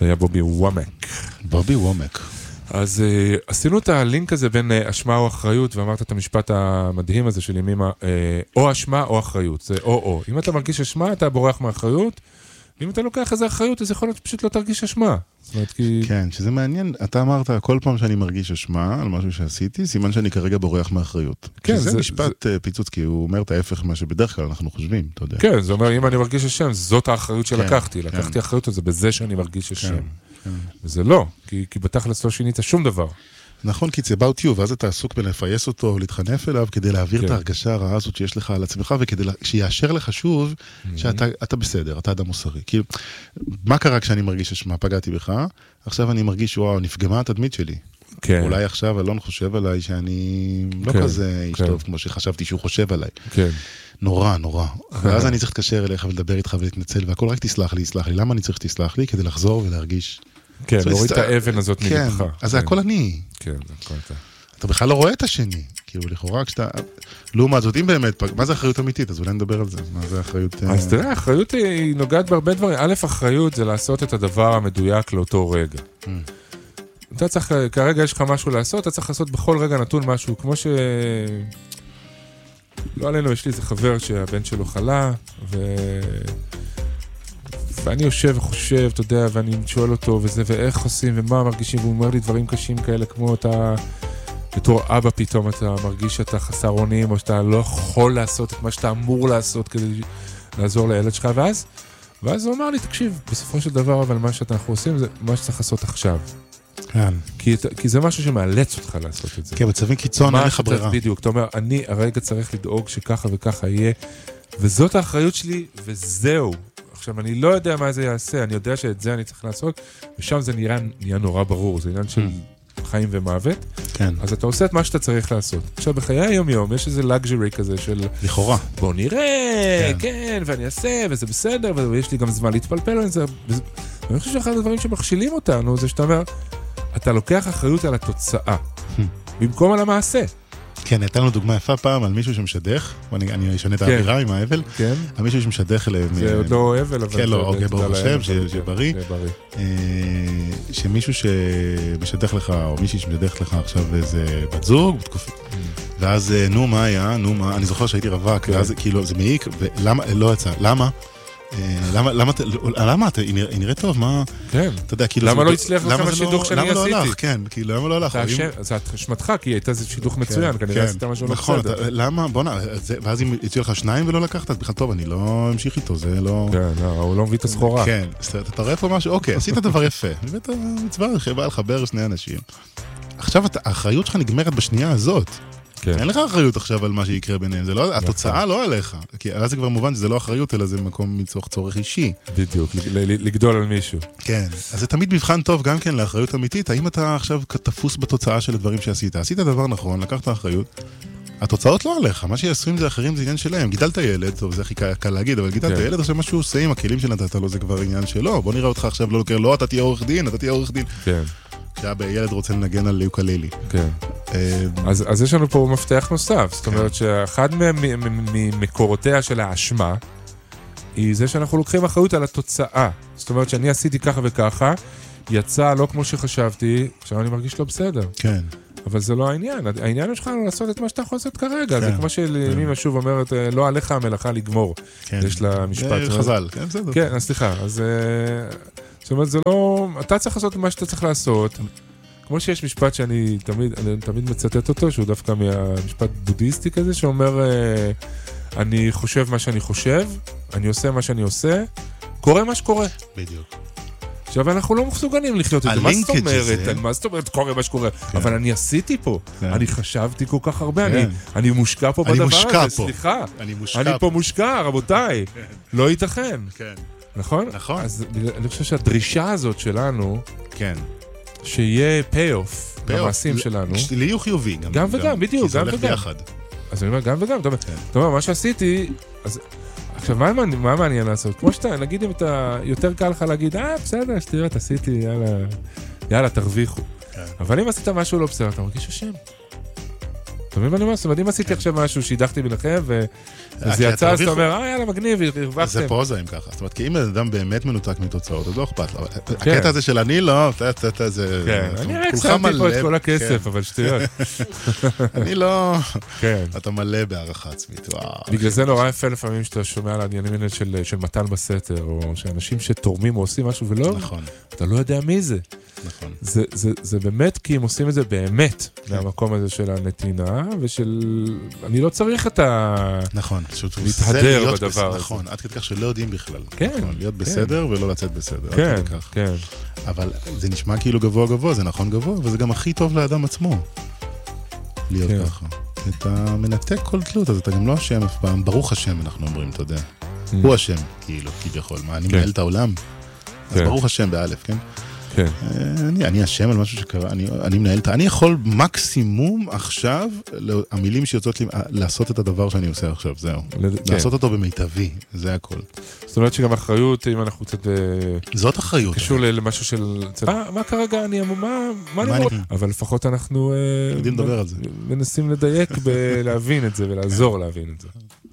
זה היה בובי וומק. בובי וומק. אז עשינו את הלינק הזה בין אשמה או אחריות, ואמרת את המשפט המדהים הזה של ימימה, או אשמה או אחריות, זה או. אם אתה מרגיש אשמה, אתה בורח מאחריות, ואם אתה לוקח איזה אחריות, אז יכול להיות פשוט לא תרגיש אשמה. זאת אומרת, כי... כן, שזה מעניין, אתה אמרת, כל פעם שאני מרגיש אשמה על משהו שעשיתי, סימן שאני כרגע בורח מאחריות. כן, זה משפט פיצוץ, כי הוא אומר את ההפך מה שבדרך כלל אנחנו חושבים, אתה יודע. כן, זה אומר, אם אני מרגיש אשם, זאת האחריות שלקחתי. לקחתי אחריות על זה בזה שאני מרגיש אשם. וזה לא, כי בתכלס לא שינית שום דבר. נכון, כי זה about you, ואז אתה עסוק בלפייס אותו, להתחנף אליו, כדי להעביר את ההרגשה הרעה הזאת שיש לך על עצמך, וכדי שיאשר לך שוב שאתה בסדר, אתה אדם מוסרי. כאילו, מה קרה כשאני מרגיש אשמה? פגעתי בך, עכשיו אני מרגיש, וואו, נפגמה התדמית שלי. אולי עכשיו אלון חושב עליי שאני לא כזה איש טוב, כמו שחשבתי שהוא חושב עליי. נורא, נורא. ואז אני צריך להתקשר אליך ולדבר איתך ולהתנצל, והכל רק תסלח לי. למה אני צריך תסלח לי? כדי לחזור ולהרגיש... כן, להוריד את האבן הזאת מלבך. אז זה הכל אני. כן, זה הכל אתה. אתה בכלל לא רואה את השני. כאילו, לכאורה, כשאתה... לעומת זאת, אם באמת, מה זה אחריות אמיתית? אז אולי נדבר על זה. מה זה אחריות... אז תראה, האחריות היא נוגעת בהרבה דברים. א', אחריות זה לעשות את הדבר המדויק לאותו רגע. אתה צריך, כרגע יש לך משהו לעשות, אתה צריך לעשות בכל רגע נתון משהו, כמו ש... לא עלינו, יש לי איזה חבר שהבן שלו חלה, ואני יושב וחושב, אתה יודע, ואני שואל אותו וזה, ואיך עושים, ומה מרגישים, והוא אומר לי דברים קשים כאלה, כמו אתה, בתור אבא פתאום אתה מרגיש שאתה חסר אונים, או שאתה לא יכול לעשות את מה שאתה אמור לעשות כדי לעזור לילד שלך, ואז הוא אמר לי, תקשיב, בסופו של דבר, אבל מה שאנחנו עושים זה מה שצריך לעשות עכשיו. כן. כי זה משהו שמאלץ אותך לעשות את זה. כן, בצווים קיצון, אין לך ברירה. בדיוק, אתה אומר, אני הרגע צריך לדאוג שככה וככה יהיה, וזאת האחריות שלי, וזהו. עכשיו, אני לא יודע מה זה יעשה, אני יודע שאת זה אני צריך לעשות, ושם זה נהיה נורא ברור, זה עניין של חיים ומוות. כן. אז אתה עושה את מה שאתה צריך לעשות. עכשיו, בחיי היום-יום, יש איזה luxury כזה של... לכאורה. בוא נראה, כן, ואני אעשה, וזה בסדר, ויש לי גם זמן להתפלפל על זה. ואני חושב שאחד הדברים שמכשילים אותנו, זה שאתה אומר, אתה לוקח אחריות על התוצאה, במקום על המעשה. כן, הייתה לנו דוגמה יפה פעם על מישהו שמשדך, אני אשנה את האווירה עם האבל, על מישהו שמשדך אליהם... זה עוד לא אבל, אבל... כן, לא, אוקיי, ברוך השם, שבריא. שמישהו שמשדך לך, או מישהי שמשדך לך עכשיו איזה בת זוג, ואז, נו, מה היה? אני זוכר שהייתי רווק, ואז כאילו זה מעיק, ולמה, לא יצא, למה? למה? היא נראית טוב, מה? כן. אתה יודע, כאילו... למה לא הצליח לכם השידוך שאני עשיתי? למה לא הלך, כן, כאילו, למה לא הלך? זה אשמתך, כי הייתה זה שידוך מצוין, כנראה עשית משהו לא בסדר. נכון, למה? בוא'נה, ואז אם יצאו לך שניים ולא לקחת, אז בכלל טוב, אני לא אמשיך איתו, זה לא... כן, הוא לא מביא את הסחורה. כן, אתה רואה פה משהו, אוקיי, עשית דבר יפה. באמת המצווה שבא לחבר שני אנשים. עכשיו, האחריות שלך נגמרת בשנייה הזאת. אין לך אחריות עכשיו על מה שיקרה ביניהם, התוצאה לא עליך, כי אז זה כבר מובן שזה לא אחריות, אלא זה מקום מצורך צורך אישי. בדיוק, לגדול על מישהו. כן, אז זה תמיד מבחן טוב גם כן לאחריות אמיתית, האם אתה עכשיו תפוס בתוצאה של הדברים שעשית, עשית דבר נכון, לקחת אחריות, התוצאות לא עליך, מה שיעשו עם זה אחרים זה עניין שלהם, גידלת ילד, טוב זה הכי קל להגיד, אבל גידלת ילד, עכשיו מה שהוא עושה עם הכלים שנתת לו זה כבר עניין שלו, בוא נראה אותך עכשיו לא לוקר, לא, אתה תהיה עורך דין, אתה תהיה עורך דין. כן. כשאבא ילד רוצה לנגן על יוקללי. כן. אז יש לנו פה מפתח נוסף, זאת אומרת שאחד ממקורותיה של האשמה, היא זה שאנחנו לוקחים אחריות על התוצאה. זאת אומרת שאני עשיתי ככה וככה, יצא לא כמו שחשבתי, עכשיו אני מרגיש לא בסדר. כן. אבל זה לא העניין. העניין שלך הוא לעשות את מה שאתה יכול לעשות כרגע. זה כמו שלימים שוב אומרת, לא עליך המלאכה לגמור. יש לה משפט. חז"ל. כן, בסדר. כן, אז סליחה. אז זאת אומרת, זה לא... אתה צריך לעשות מה שאתה צריך לעשות. כמו שיש משפט שאני תמיד מצטט אותו, שהוא דווקא מהמשפט בודהיסטי כזה, שאומר, אני חושב מה שאני חושב, אני עושה מה שאני עושה, קורה מה שקורה. בדיוק. עכשיו, אנחנו לא מסוגלים לחיות את זה. מה זאת אומרת קורה מה שקורה? אבל אני עשיתי פה. אני חשבתי כל כך הרבה. אני מושקע פה בדבר הזה. סליחה. אני פה מושקע, רבותיי. לא ייתכן. נכון? נכון. אז אני חושב שהדרישה הזאת שלנו, כן. שיהיה פי-אוף במעשים שלנו. ליהיו חיובי. גם וגם, בדיוק. כי זה הולך ביחד. אז אני אומר, גם וגם. אתה אומר, מה שעשיתי, עכשיו, מה מעניין לעשות? כמו שאתה, נגיד אם אתה, יותר קל לך להגיד, בסדר, שטויות, עשיתי, יאללה, תרוויחו. אבל אם עשית משהו לא בסדר, אתה מרגיש אשם. אתה מבין מה אני אומר? זאת אומרת, אם עשיתי עכשיו משהו שהידחתי ביניכם, וזה יצא, אז אתה אומר, יאללה, מגניב, הרווחתם. זה פרוזה אם ככה. זאת אומרת, כי אם אדם באמת מנותק מתוצאות, אז לא אכפת לו. הקטע הזה של אני לא, זה... כן, אני רק שמתי פה את כל הכסף, אבל שטויות. אני לא... אתה מלא בהערכה עצמית. בגלל זה נורא יפה לפעמים שאתה שומע על העניינים האלה של מתן בסתר, או שאנשים שתורמים או עושים משהו ולא, אתה לא יודע מי זה. נכון. זה באמת כי הם עושים את זה באמת, מהמקום הזה של הנתינה, ושל... אני לא צריך את ה... נכון. להתהדר בדבר הזה. נכון, עד כדי כך שלא יודעים בכלל. כן. להיות בסדר ולא לצאת בסדר. כן, כן. אבל זה נשמע כאילו גבוה, זה נכון גבוה, וזה גם הכי טוב לאדם עצמו. להיות ככה. אתה מנתק כל תלות, אז אתה גם לא אשם אף פעם. ברוך השם, אנחנו אומרים, אתה יודע. הוא אשם, כאילו, כביכול. מה, אני מנהל את העולם? אז ברוך השם באלף, כן? כן. אני אשם על משהו שקרה, אני מנהל את... אני יכול מקסימום עכשיו, המילים שיוצאות לי, לעשות את הדבר שאני עושה עכשיו, זהו. לעשות אותו במיטבי, זה הכל. זאת אומרת שגם אחריות, אם אנחנו קצת... זאת אחריות. קשור למשהו של... מה כרגע אני... מה אני אומר? אבל לפחות אנחנו... יודעים לדבר על זה. מנסים לדייק בלהבין את זה ולעזור להבין את זה.